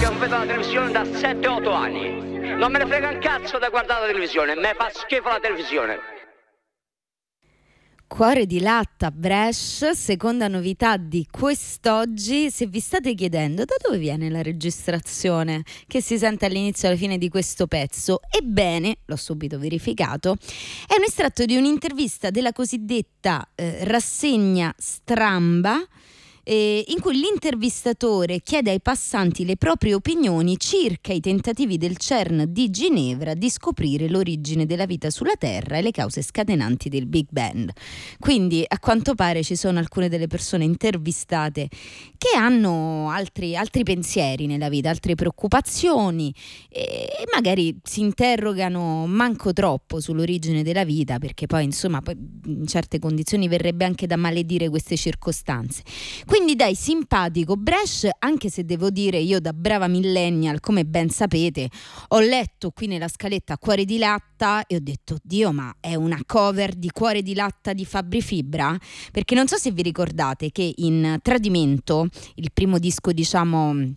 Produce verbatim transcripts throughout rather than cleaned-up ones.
non vedo la televisione da sette otto anni. Non me ne frega un cazzo da guardare la televisione, me fa schifo la televisione. Cuore di latta, Brescia, seconda novità di quest'oggi. Se vi state chiedendo da dove viene la registrazione che si sente all'inizio e alla fine di questo pezzo, ebbene, l'ho subito verificato, è un estratto di un'intervista della cosiddetta eh, rassegna Stramba, Eh, in cui l'intervistatore chiede ai passanti le proprie opinioni circa i tentativi del CERN di Ginevra di scoprire l'origine della vita sulla Terra e le cause scatenanti del Big Bang. Quindi a quanto pare ci sono alcune delle persone intervistate che hanno altri, altri pensieri nella vita, altre preoccupazioni e, e magari si interrogano manco troppo sull'origine della vita, perché poi insomma poi, in certe condizioni verrebbe anche da maledire queste circostanze. Quindi dai, simpatico Brescia, anche se devo dire io da brava millennial, come ben sapete, ho letto qui nella scaletta Cuore di latta e ho detto, Dio, ma è una cover di Cuore di latta di Fabri Fibra? Perché non so se vi ricordate che in Tradimento, il primo disco diciamo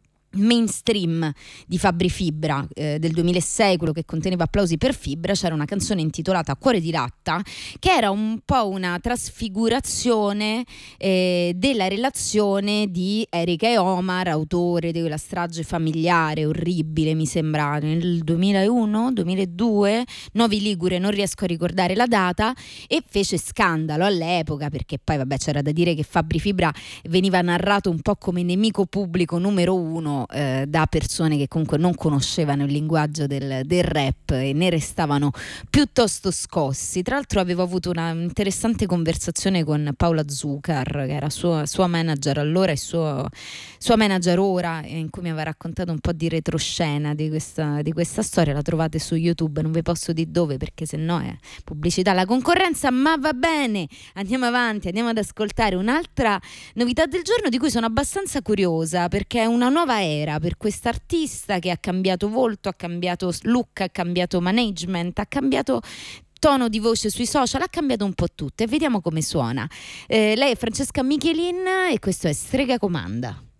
mainstream di Fabri Fibra eh, del duemilasei, quello che conteneva Applausi per Fibra, c'era una canzone intitolata Cuore di latta, che era un po' una trasfigurazione eh, della relazione di Erika e Omar, autore di quella strage familiare orribile, mi sembra nel duemilauno duemiladue, Novi Ligure, non riesco a ricordare la data, e fece scandalo all'epoca perché poi vabbè c'era da dire che Fabri Fibra veniva narrato un po' come nemico pubblico numero uno Eh, da persone che comunque non conoscevano il linguaggio del, del rap e ne restavano piuttosto scossi. Tra l'altro avevo avuto una interessante conversazione con Paola Zucar, che era sua, sua manager allora e suo, sua manager ora, in cui mi aveva raccontato un po' di retroscena di questa, di questa storia. La trovate su YouTube, non vi posso dire dove perché sennò è pubblicità alla concorrenza, ma va bene, andiamo avanti, andiamo ad ascoltare un'altra novità del giorno di cui sono abbastanza curiosa, perché è una nuova era per quest'artista che ha cambiato volto, ha cambiato look, ha cambiato management, ha cambiato tono di voce sui social, ha cambiato un po' tutto e vediamo come suona. Eh, lei è Francesca Michelin e questo è Strega Comanda.